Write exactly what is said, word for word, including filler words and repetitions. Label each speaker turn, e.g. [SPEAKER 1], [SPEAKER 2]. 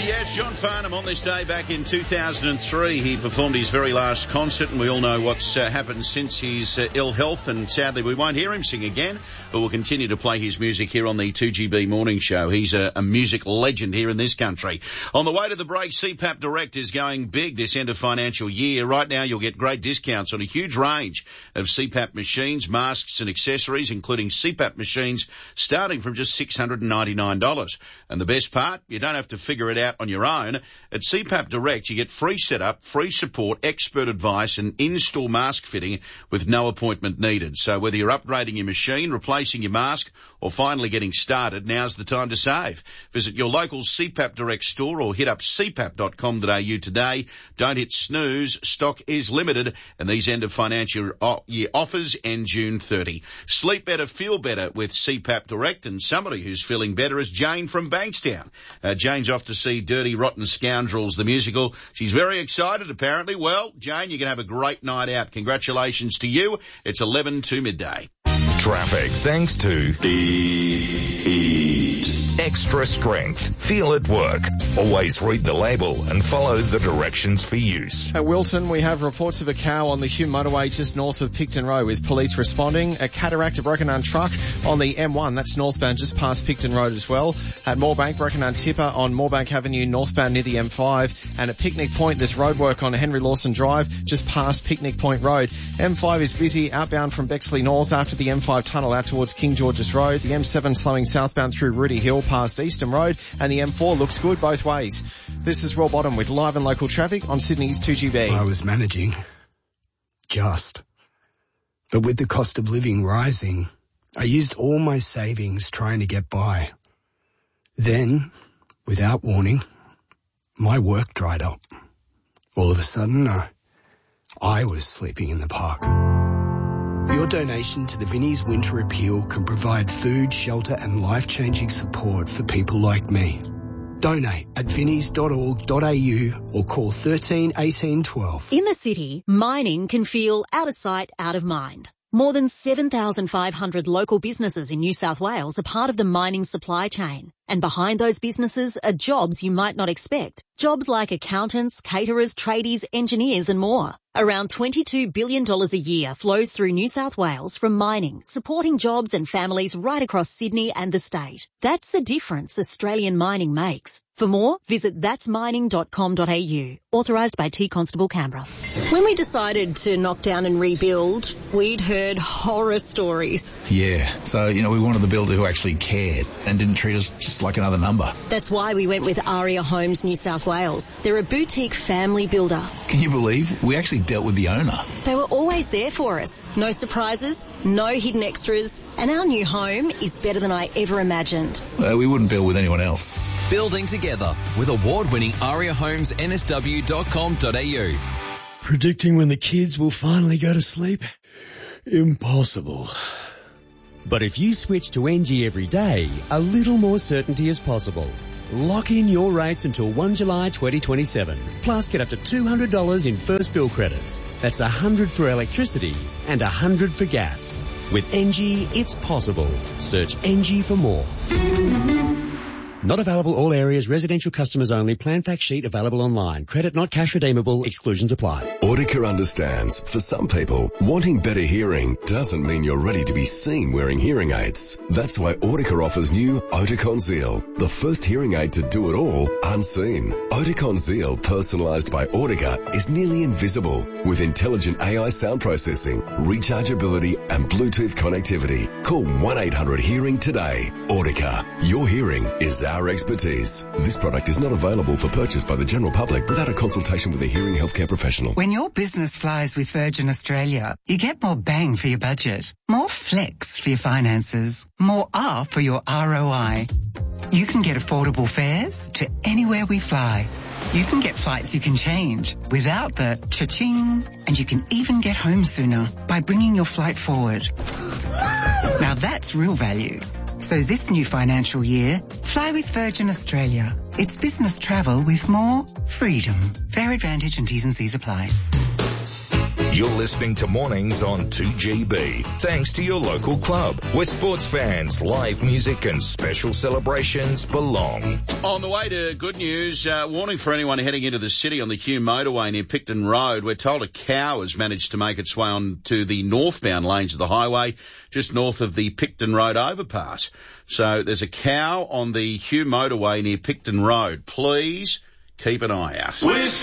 [SPEAKER 1] Yes, John Farnham on this day back in two thousand three. He performed his very last concert, and we all know what's uh, happened since his uh, ill health, and sadly we won't hear him sing again, but we'll continue to play his music here on the two G B Morning Show. He's a, a music legend here in this country. On the way to the break, C PAP Direct is going big this end of financial year. Right now you'll get great discounts on a huge range of C PAP machines, masks and accessories, including C PAP machines starting from just six hundred ninety-nine dollars. And the best part, you don't have to figure it out on your own. At C PAP Direct, you get free setup, free support, expert advice and in-store mask fitting with no appointment needed. So whether you're upgrading your machine, replacing your mask or finally getting started, now's the time to save. Visit your local C PAP Direct store or hit up c pap dot com dot a u today. Don't hit snooze. Stock is limited and these end of financial year offers end June thirtieth. Sleep better, feel better with C PAP Direct, and somebody who's feeling better is Jane from Bankstown. Uh, Jane's off to see Dirty Rotten Scoundrels, the musical. She's very excited, apparently. Well, Jane, you're going to have a great night out. Congratulations to you. It's eleven to midday.
[SPEAKER 2] Traffic thanks to Eat Extra Strength. Feel it work. Always read the label and follow the directions for use.
[SPEAKER 3] At Wilton, we have reports of a cow on the Hume motorway just north of Picton Road with police responding. A cataract, a broken down truck on the M one, that's northbound just past Picton Road as well. At Moorebank, broken down tipper on Moorebank Avenue northbound near the M five. And at Picnic Point, there's roadwork on Henry Lawson Drive just past Picnic Point Road. M five is busy outbound from Bexley North after the M five tunnel out towards King George's Road. The M seven slowing southbound through Rudy Hill past Eastham Road, and the M four looks good both ways. This is Rob Bottom with live and local traffic on Sydney's two G B.
[SPEAKER 4] I was managing. Just. But with the cost of living rising, I used all my savings trying to get by. Then, without warning, my work dried up. All of a sudden, uh, I was sleeping in the park. Your donation to the Vinnie's Winter Appeal can provide food, shelter and life-changing support for people like me. Donate at vinnies dot org dot a u or call thirteen eighteen twelve.
[SPEAKER 5] In the city, mining can feel out of sight, out of mind. More than seven thousand five hundred local businesses in New South Wales are part of the mining supply chain. And behind those businesses are jobs you might not expect. Jobs like accountants, caterers, tradies, engineers and more. Around twenty-two billion dollars a year flows through New South Wales from mining, supporting jobs and families right across Sydney and the state. That's the difference Australian mining makes. For more, visit thats mining dot com dot a u. Authorised by T Constable Canberra. When we decided to knock down and rebuild, we'd heard horror stories.
[SPEAKER 6] Yeah, so, you know, we wanted the builder who actually cared and didn't treat us just like another number.
[SPEAKER 5] That's why we went with Aria Homes New South Wales. They're a boutique family builder.
[SPEAKER 6] Can you believe? We actually dealt with the owner.
[SPEAKER 5] They were always there for us. No surprises, no hidden extras, and our new home is better than I ever imagined.
[SPEAKER 6] Well, we wouldn't build with anyone else.
[SPEAKER 7] Building together with award-winning aria homes n s w dot com dot a u.
[SPEAKER 8] Predicting when the kids will finally go to sleep? Impossible. But if you switch to N G every day, a little more certainty is possible. Lock in your rates until first of July twenty twenty-seven. Plus get up to two hundred dollars in first bill credits. That's one hundred dollars for electricity and one hundred dollars for gas. With N G, it's possible. Search N G for more. Not available all areas, residential customers only. Plan fact sheet available online. Credit not cash redeemable. Exclusions apply.
[SPEAKER 9] Audica understands. For some people, wanting better hearing doesn't mean you're ready to be seen wearing hearing aids. That's why Audica offers new Oticon Zeal, the first hearing aid to do it all unseen. Oticon Zeal, personalised by Audica, is nearly invisible with intelligent A I sound processing, rechargeability and Bluetooth connectivity. Call one eight hundred hearing today. Audica. Your hearing is our Our expertise. This product is not available for purchase by the general public without a consultation with a hearing healthcare professional.
[SPEAKER 10] When your business flies with Virgin Australia, you get more bang for your budget, more flex for your finances, more R for your R O I. You can get affordable fares to anywhere we fly. You can get flights you can change without the cha-ching, and you can even get home sooner by bringing your flight forward. Now that's real value. So this new financial year, fly with Virgin Australia. It's business travel with more freedom. Fair Advantage and T's and C's apply.
[SPEAKER 2] You're listening to Mornings on two G B. Thanks to your local club, where sports fans, live music and special celebrations belong.
[SPEAKER 1] On the way to good news, uh, warning for anyone heading into the city on the Hume motorway near Picton Road. We're told a cow has managed to make its way on to the northbound lanes of the highway, just north of the Picton Road overpass. So there's a cow on the Hume motorway near Picton Road. Please keep an eye out. We're